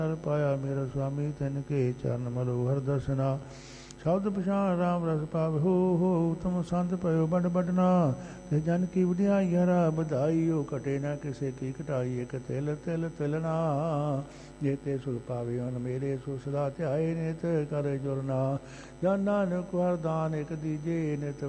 ਹਰ ਪਾਇਆ ਮੇਰਾ ਸੁਆਮੀ ਤਿਨ ਕੇ ਚਰਨ ਮਲੋਹਰ ਦਰਸ਼ਨਾ ਸ਼ਬਦ ਪਛਾਣ ਰਾਮ ਰਸ ਪਾਵ ਹੋ ਤੁਮ ਸੰਤ ਪਇਓ ਬੜ ਬੜਨਾ ਤੇ ਜਨ ਕੀ ਵਡਿਆਈ ਹਰਾ ਵਧਾਈਓ ਕਟੇ ਨਾ ਕਿਸੇ ਕੀ ਘਟਾਈ ਇਕ ਤਿਲ ਤਿਲ ਤਿਲਨਾ ਜੇ ਤੇ ਸੁਖ ਪਾਵੇ ਹਨ ਮੇਰੇ ਸੋ ਸਦਾ ਧਿਆਏ ਨਿਤ ਕਰ ਜੁਰਨਾ ਜਨ ਨਾਨਕ ਵਰਦਾਨ ਇਕ ਦੀਜੇ ਨਿਤ